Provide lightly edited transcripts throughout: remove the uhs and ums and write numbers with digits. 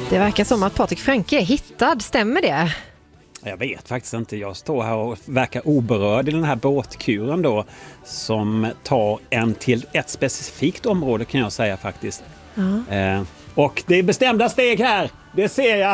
Det verkar som att Patrik Fränke är hittad, stämmer det? Jag vet faktiskt inte. Jag står här och verkar oberörd i den här båtkuren då, som tar en till ett specifikt område kan jag säga faktiskt. Ja. Och det är bestämda steg här. Det ser jag.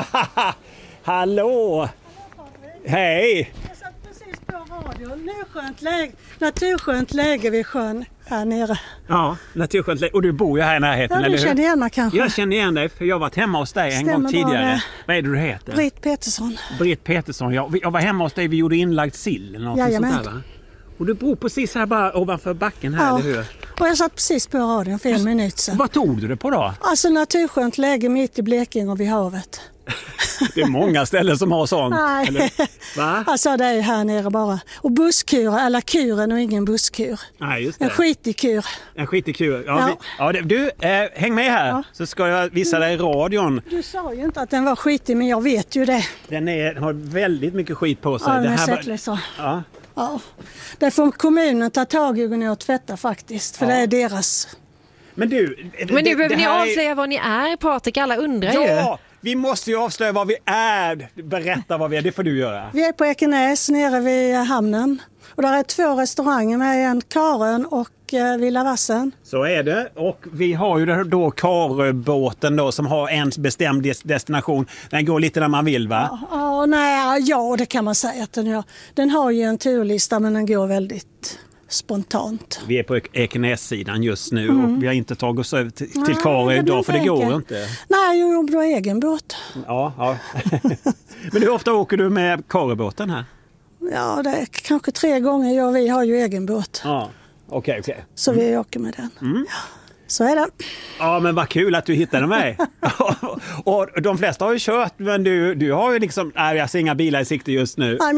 Hallå! Hej! Jag satt precis på radion. Naturskönt läge vid sjön här nere. Ja, naturskönt läge. Och du bor ju här i närheten, eller hur? Ja, du känner igen mig kanske. Jag känner igen dig, för jag har varit hemma hos dig en gång tidigare. Vad är det du heter? Britt Petersson. Britt Petersson, jag var hemma hos dig, vi gjorde inlagd sill eller något sånt där, va? Och du bor precis här bara ovanför backen här, eller hur? Och jag satt precis på radion för en minut sedan. Vad tog du det på då? Alltså naturskönt läge mitt i Blekinge och vid havet. Det är många ställen som har sånt. Nej, eller? Va? Alltså det är här nere bara. Och busskur, eller kuren och ingen busskur. Nej, just det. En skitig kur. En skitig kur. Ja. Du, häng med här så ska jag visa dig radion. Du sa ju inte att den var skitig, men jag vet ju det. Den har väldigt mycket skit på sig. Ja, det här säkert så. Ja. Ja. Det får kommunen ta tag i och tvätta faktiskt, för det är deras. Men du behöver ni avslöja vad ni är, Patrik? Alla undrar ju. Ja, vi måste ju avslöja vad vi är. Berätta vad vi är, det får du göra. Vi är på Ekenäs nere vid hamnen. Och där är 2 restauranger med, en Karen och Villa Vassen. Så är det. Och vi har ju då Karöbåten då, som har en bestämd destination. Den går lite där man vill, va? Ja, det kan man säga att den gör. Den har ju en turlista, men den går väldigt spontant. Vi är på Ekenäs-sidan just nu och vi har inte tagit oss över till Karö idag, för det går inte. Nej, om du har egen båt. Ja. Men hur ofta åker du med Karöbåten här? Ja, det är kanske 3 gånger. Vi har ju egen båt. Ja, okej. Så vi åker med den. Ja, så är det. Ja, men vad kul att du hittade mig. Och de flesta har ju kört, men du har ju liksom, jag ser inga bilar i sikte just nu.